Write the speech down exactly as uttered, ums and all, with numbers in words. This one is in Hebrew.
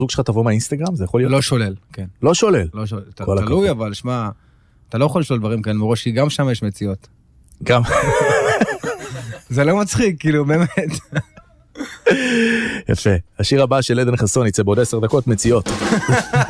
זוג שלך תבוא מהאינסטגרם, זה יכול להיות? לא שולל, כן. לא שולל? לא שולל. תלוי, אבל שמע, אתה לא יכול לשאול דברים כאן, מראש כי גם שם יש מציאות. גם. זה לא מצחיק, כאילו, באמת. יפה. השיר הבא של עדן חסון יצא בעוד עשר דקות, מציאות.